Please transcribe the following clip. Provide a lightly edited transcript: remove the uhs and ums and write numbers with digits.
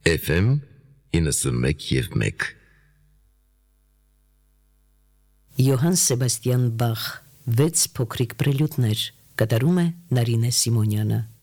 FM 91.1 Յոհան Սեբաստիան Բախ 6 փոքրիկ պրելյուդներ կատարում է Նարինե Սիմոնյանը